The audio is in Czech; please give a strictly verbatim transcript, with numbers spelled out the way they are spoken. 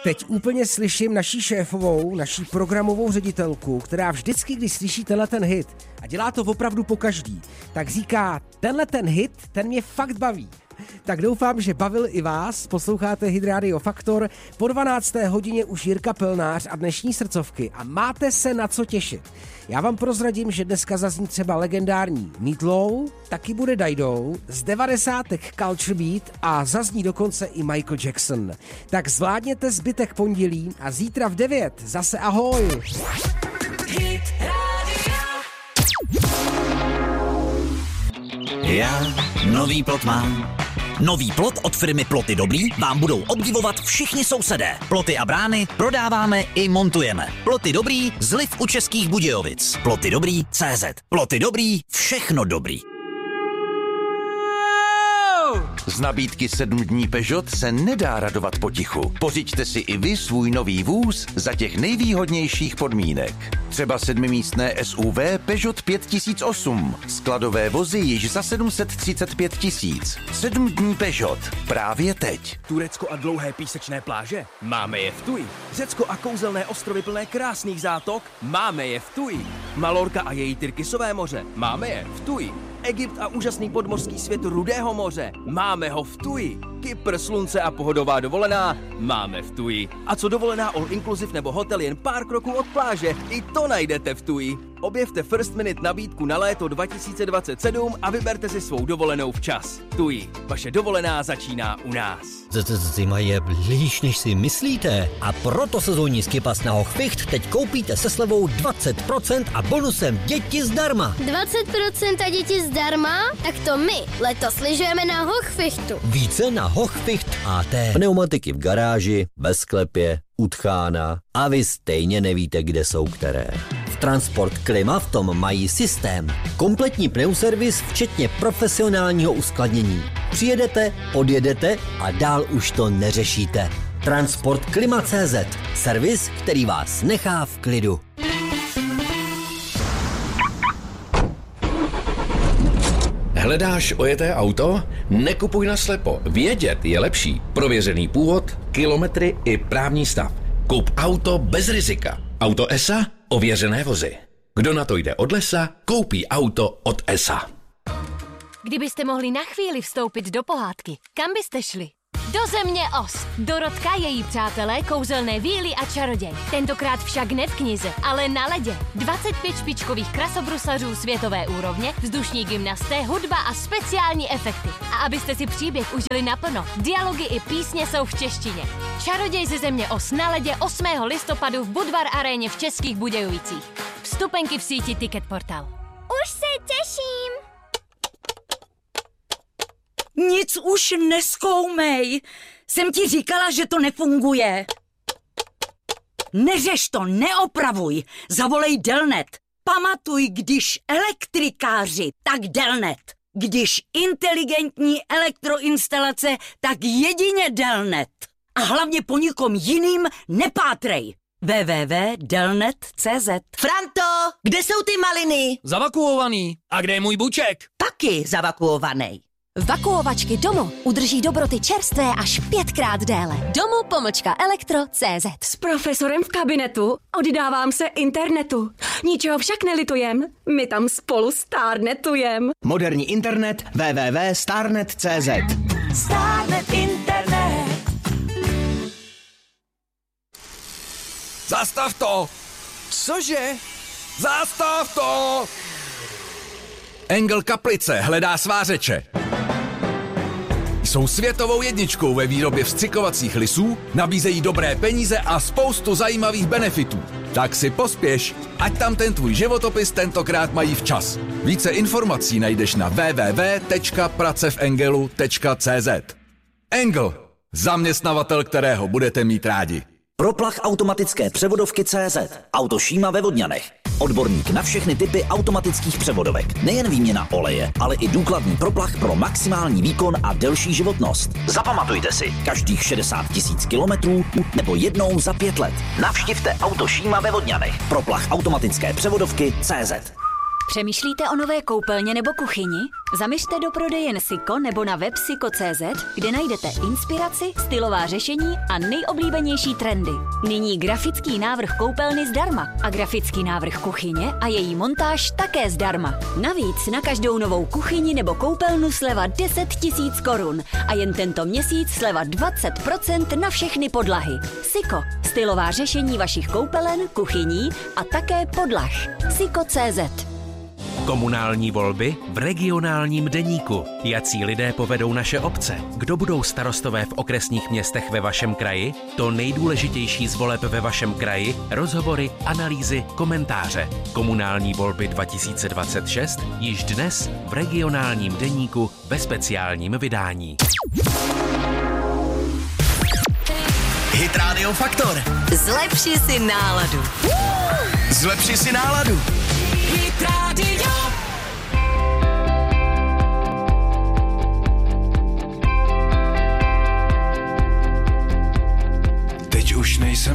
Teď úplně slyším naší šéfovou, naší programovou ředitelku, která vždycky, když slyší tenhle ten hit, a dělá to opravdu po každý, tak říká, tenhle ten hit, ten mě fakt baví. Tak doufám, že bavil i vás, posloucháte Hit Radio Faktor, po dvanácté hodině už Jirka Pilnář a dnešní srdcovky a máte se na co těšit. Já vám prozradím, že dneska zazní třeba legendární Meat Loaf, taky bude Dajdou, z devadesátek Culture Beat a zazní dokonce i Michael Jackson. Tak zvládněte zbytek pondělí a zítra v devět zase ahoj! Hit Radio. Já nový plot mám. Nový plot od firmy Ploty Dobrý vám budou obdivovat všichni sousedé. Ploty a brány prodáváme i montujeme. Ploty Dobrý, zliv u Českých Budějovic. Ploty Dobrý tečka cé zet. Ploty Dobrý, všechno dobrý. Z nabídky sedm dní Peugeot se nedá radovat potichu. Pořiďte si i vy svůj nový vůz za těch nejvýhodnějších podmínek. Třeba sedmimístné S U V Peugeot pět tisíc osm. Skladové vozy již za sedm set třicet pět tisíc. sedm dní Peugeot. Právě teď. Turecko a dlouhé písečné pláže? Máme je v Tuji. Řecko a kouzelné ostrovy plné krásných zátok? Máme je v Tuji. Malorka a její Tyrkisové moře? Máme je v Tuji. Egypt a úžasný podmořský svět Rudého moře? Máme ho v Tuji. Kypr, slunce a pohodová dovolená? Máme v Tuji. A co dovolená all inclusive nebo hotel jen pár kroků od pláže? I to najdete v Tuji. Objevte First Minute nabídku na léto dva tisíce dvacet sedm a vyberte si svou dovolenou včas. Tuji. Vaše dovolená začíná u nás. Zima je blíž, než si myslíte. A proto sezónní skipas na Hochficht teď koupíte se slevou dvacet procent a bonusem děti zdarma. dvacet procent a děti zdarma? Tak to my letos lyžujeme na Hochfichtu. Více na Hochficht A T. Pneumatiky v garáži, ve sklepě, u tchána a vy stejně nevíte, kde jsou které. V Transport Klima v tom mají systém. Kompletní pneuservis, včetně profesionálního uskladnění. Přijedete, odjedete a dál už to neřešíte. Transport Klima tečka cé zet. Servis, který vás nechá v klidu. Hledáš ojeté auto? Nekupuj naslepo. Vědět je lepší. Prověřený původ, kilometry i právní stav. Kup auto bez rizika. Auto E S A? Ověřené vozy. Kdo na to jde od lesa, koupí auto od E S A. Kdybyste mohli na chvíli vstoupit do pohádky, kam byste šli? Do země Oz. Dorotka, její přátelé, kouzelné víly a čaroděj. Tentokrát však ne v knize, ale na ledě. dvacet pět špičkových krasobruslařů světové úrovně, vzdušní gymnasté, hudba a speciální efekty. A abyste si příběh užili naplno, dialogy i písně jsou v češtině. Čaroděj ze země Oz na ledě osmého listopadu v Budvar aréně v Českých Budějovicích. Vstupenky v síti Ticket Portal. Už se těším. Nic už nezkoumej. Jsem ti říkala, že to nefunguje. Neřeš to, neopravuj. Zavolej Delnet. Pamatuj, když elektrikáři, tak Delnet. Když inteligentní elektroinstalace, tak jedině Delnet. A hlavně po nikom jiným nepátrej. w w w tečka delnet tečka cé zet. Franto, kde jsou ty maliny? Zavakuovaný. A kde je můj buček? Taky zavakuovaný. Vakuovačky Domo udrží dobroty čerstvé až pětkrát déle. Domo pomlčka elektro tečka cé zet. S profesorem v kabinetu oddávám se internetu. Ničeho však nelitujem, my tam spolu stárnetujem. Moderní internet w w w tečka starnet tečka cé zet. Starnet internet. Zastav to! Cože? Zastav to! Engel Kaplice hledá svářeče. Jsou světovou jedničkou ve výrobě vstřikovacích lisů, nabízejí dobré peníze a spoustu zajímavých benefitů. Tak si pospěš, ať tam ten tvůj životopis tentokrát mají včas. Více informací najdeš na w w w tečka pracevengelu tečka cé zet. Engel, zaměstnavatel, kterého budete mít rádi. Proplach automatické převodovky tečka cé zet. Autošíma ve Vodňanech. Odborník na všechny typy automatických převodovek. Nejen výměna oleje, ale i důkladný proplach pro maximální výkon a delší životnost. Zapamatujte si, každých šedesát tisíc kilometrů nebo jednou za pět let. Navštivte Autošíma ve Vodňanech. Proplach automatické převodovky tečka cé zet. Přemýšlíte o nové koupelně nebo kuchyni? Zaměřte do prodejen Siko nebo na web siko tečka cé zet, kde najdete inspiraci, stylová řešení a nejoblíbenější trendy. Nyní grafický návrh koupelny zdarma a grafický návrh kuchyně a její montáž také zdarma. Navíc na každou novou kuchyni nebo koupelnu sleva deset tisíc korun a jen tento měsíc sleva dvacet procent na všechny podlahy. Siko, stylová řešení vašich koupelen, kuchyní a také podlah. siko tečka cé zet. Komunální volby v regionálním deníku. Jací lidé povedou naše obce? Kdo budou starostové v okresních městech ve vašem kraji? To nejdůležitější z voleb ve vašem kraji, rozhovory, analýzy, komentáře. Komunální volby dva tisíce dvacet šest již dnes v regionálním deníku ve speciálním vydání. Hit Radio Faktor. Zlepši si náladu. Zlepši si náladu. Hit Radio. Teď už nejsem